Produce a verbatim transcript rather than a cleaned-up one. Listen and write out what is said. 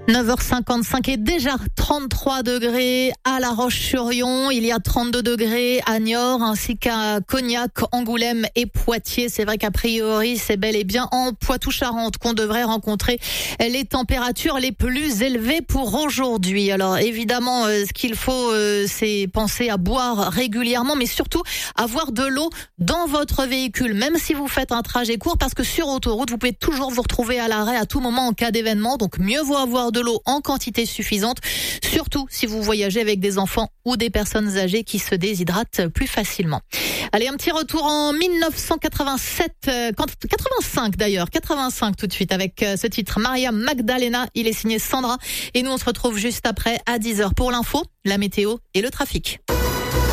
neuf heures cinquante-cinq et déjà trente-trois degrés à La Roche-sur-Yon. Il y a trente-deux degrés à Niort ainsi qu'à Cognac, Angoulême et Poitiers. C'est vrai qu'a priori, c'est bel et bien en Poitou-Charentes qu'on devrait rencontrer les températures les plus élevées pour aujourd'hui. Alors évidemment, ce qu'il faut, c'est penser à boire régulièrement, mais surtout avoir de l'eau dans votre véhicule, même si vous faites un trajet court, parce que sur autoroute, vous pouvez toujours vous retrouver à l'arrêt à tout moment en cas d'événement. Donc mieux vaut avoir de l'eau en quantité suffisante, surtout si vous voyagez avec des enfants ou des personnes âgées qui se déshydratent plus facilement. Allez, un petit retour en dix-neuf cent quatre-vingt-sept, euh, quatre-vingt-cinq d'ailleurs, quatre-vingt-cinq tout de suite avec euh, ce titre Maria Magdalena. Il est signé Sandra et nous on se retrouve juste après à dix heures pour l'info, la météo et le trafic.